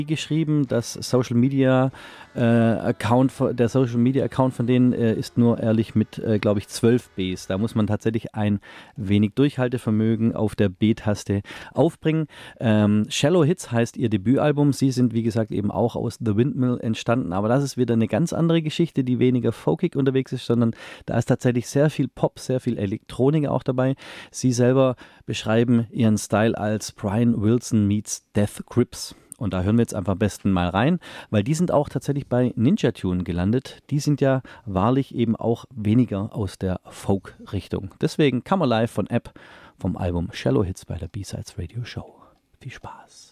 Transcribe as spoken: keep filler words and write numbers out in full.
geschrieben, das Social Media äh, Account, der Social Media Account von denen äh, ist nur ehrlich mit, äh, glaube ich, zwölf Bs. Da muss man tatsächlich ein wenig Durchhaltevermögen auf der B-Taste aufbringen. Ähm, Shallow Hits heißt ihr Debütalbum. Sie sind, wie gesagt, eben auch aus The Windmill entstanden, aber das ist wieder eine ganz andere Geschichte, die weniger folkig unterwegs ist, sondern da ist tatsächlich sehr viel Pop, sehr viel Elektronik auch dabei. Sie selber beschreiben ihren Style als Brian Wilson meets Death Grips. Und da hören wir jetzt einfach am besten mal rein, weil die sind auch tatsächlich bei Ninja Tune gelandet. Die sind ja wahrlich eben auch weniger aus der Folk-Richtung. Deswegen Come Alive von App vom Album Shallow Hits bei der B-Sides Radio Show. Viel Spaß.